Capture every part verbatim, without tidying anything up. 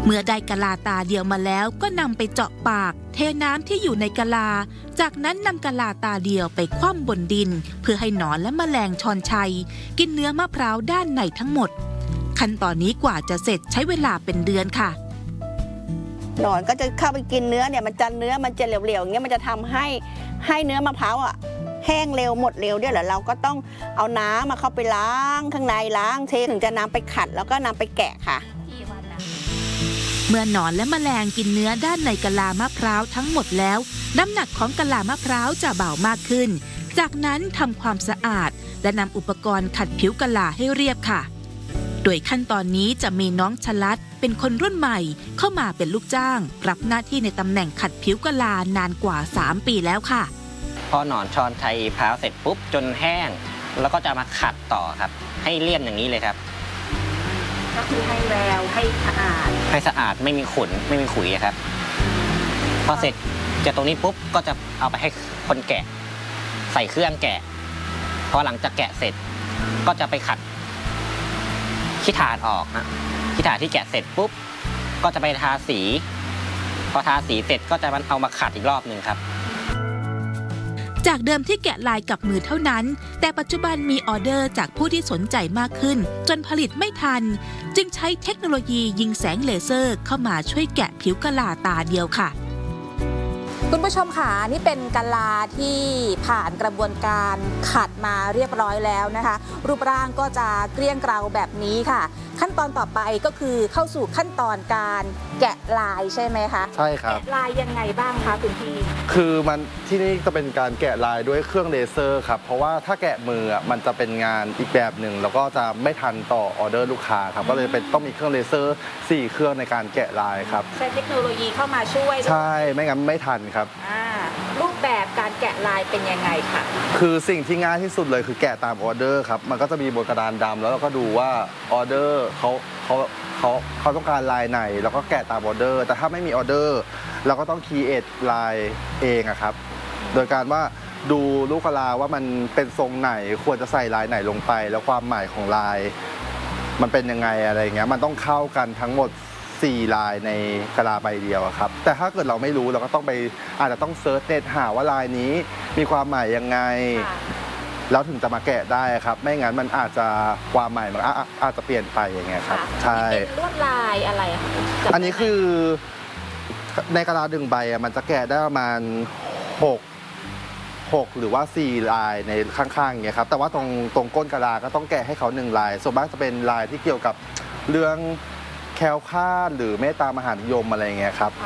เมื่อได้กะลาตาเดียวมาแล้วก็นำไปเจาะปากเทน้ำที่อยู่ในกะลาจากนั้นนำกะลาตาเดียวไปคว่ำบนดินเพื่อให้หนอนและแมลงชอนชัยกินเนื้อมะพร้าวด้านในทั้งหมดขั้นตอนนี้กว่าจะเสร็จใช้เวลาเป็นเดือนค่ะหนอนก็จะเข้าไปกินเนื้อเนี่ยมันจะเนื้อมันจะเหลวๆอย่างเงี้ยมันจะทำให้ให้เนื้อมะพร้าวอ่ะแห้งเร็วหมดเร็วด้วยเหรอเราก็ต้องเอาน้ำมาเข้าไปล้างข้างในล้างเทถึงจะนำไปขัดแล้วก็นำไปแกะค่ะเมื่อหนอนและแมลงกินเนื้อด้านในกะลามะพร้าวทั้งหมดแล้วน้ำหนักของกะลามะพร้าวจะเบามากขึ้นจากนั้นทำความสะอาดและนำอุปกรณ์ขัดผิวกะลาให้เรียบค่ะโดยขั้นตอนนี้จะมีน้องฉลัดเป็นคนรุ่นใหม่เข้ามาเป็นลูกจ้างรับหน้าที่ในตำแหน่งขัดผิวกะลานานกว่าสามปีแล้วค่ะพอหนอนชอนชัยพร้าวเสร็จปุ๊บจนแห้งแล้วก็จะมาขัดต่อครับให้เลี่ยมอย่างนี้เลยครับก็คือให้แววให้สะอาดให้สะอาดไม่มีขุนไม่มีขุยครับพอเสร็จจากตรงนี้ปุ๊บก็จะเอาไปให้คนแกะใส่เครื่องแกะพอหลังจากแกะเสร็จก็จะไปขัดขี้ถ่านออกนะขี้ถ่านที่แกะเสร็จปุ๊บก็จะไปทาสีพอทาสีเสร็จก็จะมันเอามาขัดอีกรอบหนึ่งครับจากเดิมที่แกะลายกับมือเท่านั้นแต่ปัจจุบันมีออเดอร์จากผู้ที่สนใจมากขึ้นจนผลิตไม่ทันจึงใช้เทคโนโลยียิงแสงเลเซอร์เข้ามาช่วยแกะผิวกะลาตาเดียวค่ะคุณผู้ชมค่ะนี่เป็นกะลาที่ผ่านกระบวนการขัดมาเรียบร้อยแล้วนะคะรูปร่างก็จะเกลี้ยงเกลาแบบนี้ค่ะขั้นตอนต่อไปก็คือเข้าสู่ขั้นตอนการแกะลายใช่ไหมคะใช่ครับแกะลายยังไงบ้างคะคุณพี่คือมันที่นี่จะเป็นการแกะลายด้วยเครื่องเลเซอร์ครับเพราะว่าถ้าแกะมือมันจะเป็นงานอีกแบบหนึ่งแล้วก็จะไม่ทันต่อออเดอร์ลูกค้าครับก็เลยเป็นต้องมีเครื่องเลเซอร์สี่เครื่องในการแกะลายครับใช้เทคโนโลยีเข้ามาช่วยใช่ไม่งั้นไม่ทันครับรูปแบบการแกะลายเป็นยังไงคะคือสิ่งที่ง่ายที่สุดเลยคือแกะตามออเดอร์ครับมันก็จะมีบนกระดานดำแล้วเราก็ดูว่าออเดอร์เขาเขาเขาเขาต้องการลายไหนแล้วก็แกะตามออเดอร์แต่ถ้าไม่มีออเดอร์เราก็ต้องคีเอทลายเองอะครับโดยการว่าดูลูกกะลาว่ามันเป็นทรงไหนควรจะใส่ลายไหนลงไปแล้วความหมายของลายมันเป็นยังไงอะไรเงี้ยมันต้องเข้ากันทั้งหมดสี่ลายในกะลาใบเดียวครับแต่ถ้าเกิดเราไม่รู้เราก็ต้องไปอาจจะต้องเซิร์ชเน็ตหาว่าลายนี้มีความหมายยังไงแล้วถึงจะมาแกะได้ครับไม่งั้นมันอาจจะความหมายมันอาจจะเปลี่ยนไปอย่างเงี้ยครับใช่เป็นลวดลายอะไรอันนี้คือในกะลาดึงใบมันจะแกะได้ประมาณหกหกหรือว่าสี่ลายในข้างๆอย่างเงี้ยครับแต่ว่าตรงตรงก้นกะลาก็ต้องแกะให้เขาหนึ่งลายส่วนมากจะเป็นลายที่เกี่ยวกับเรื่องแคล้วคลาดหรือเมตตามหานิยมอะไรเงี้ยครับ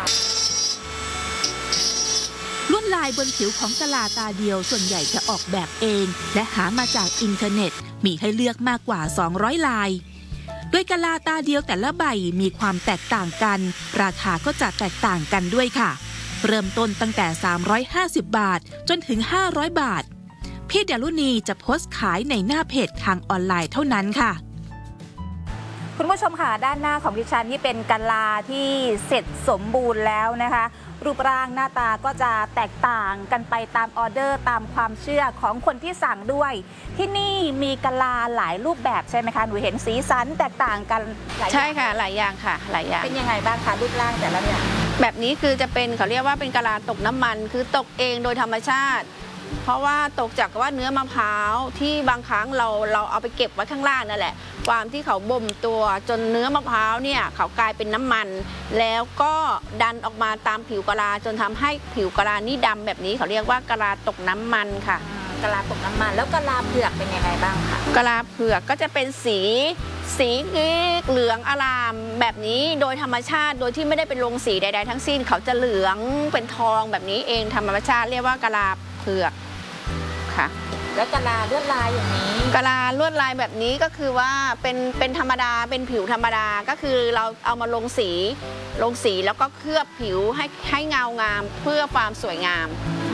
ลวดลายบนผิวของกะลาตาเดียวส่วนใหญ่จะออกแบบเองและหามาจากอินเทอร์เน็ตมีให้เลือกมากกว่าสองร้อยลายโดยกะลาตาเดียวแต่ละใบมีความแตกต่างกันราคาก็จะแตกต่างกันด้วยค่ะเริ่มต้นตั้งแต่สามร้อยห้าสิบบาทจนถึงห้าร้อยบาทพี่ดารุณีจะโพสต์ขายในหน้าเพจทางออนไลน์เท่านั้นค่ะคุณผู้ชมค่ะด้านหน้าของดิฉันที่เป็นกะลาที่เสร็จสมบูรณ์แล้วนะคะรูปร่างหน้าตาก็จะแตกต่างกันไปตามออเดอร์ตามความเชื่อของคนที่สั่งด้วยที่นี่มีกะลาหลายรูปแบบใช่ไหมคะหนูเห็นสีสันแตกต่างกันหลายใช่ค่ะหลายอย่างค่ะหลายอย่างเป็นยังไงบ้างคะรูปร่างแต่ละอย่างแบบนี้คือจะเป็นเขาเรียกว่าเป็นกะลาตกน้ำมันคือตกเองโดยธรรมชาติเพราะว่าตกจากว่าเนื้อมะพร้าวที่บางครั้งเราเราเอาไปเก็บไว้ข้างล่างนั่นแหละความที่เขาบ่มตัวจนเนื้อมะพร้าวเนี่ยเขากลายเป็นน้ำมันแล้วก็ดันออกมาตามผิวกะลาจนทำให้ผิวกะลานี่ดำแบบนี้เขาเรียกว่ากะลาตกน้ำมันค่ะกะลาตกน้ำมันแล้วกะลาเผือกเป็นยังไงบ้างคะกะลาเผือกก็จะเป็นสีสีเหลืองอลามแบบนี้โดยธรรมชาติโดยที่ไม่ได้เป็นลงสีใดๆทั้งสิ้นเขาจะเหลืองเป็นทองแบบนี้เองธรรมชาติเรียกว่ากะลาเผือกค่ะแล้วกะลาลวดลายอย่างนี้กะลาลวดลายแบบนี้ก็คือว่าเป็นเป็นธรรมดาเป็นผิวธรรมดาก็คือเราเอามาลงสีลงสีแล้วก็เคลือบผิวให้ให้เงางามเพื่อความสวยงาม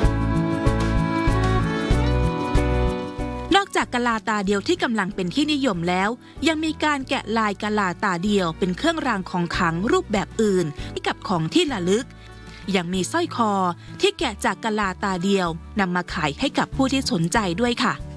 นอกจากกะลาตาเดียวที่กำลังเป็นที่นิยมแล้วยังมีการแกะลายกะลาตาเดียวเป็นเครื่องรางของขลังรูปแบบอื่นให้กับของที่ระลึกยังมีสร้อยคอที่แกะจากกะลาตาเดียวนำมาขายให้กับผู้ที่สนใจด้วยค่ะ